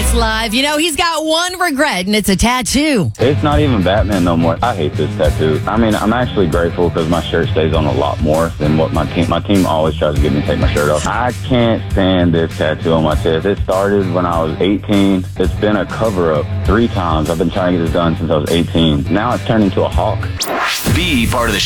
Sports Live. You know, he's got one regret, and it's a tattoo. It's not even Batman no more. I hate this tattoo. I mean, I'm actually grateful because my shirt stays on a lot more than what my team always tries to get me to take my shirt off. I can't stand this tattoo on my chest. It started when I was 18. It's been a cover-up 3 times. I've been trying to get this done since I was 18. Now it's turned into a hawk. Be part of the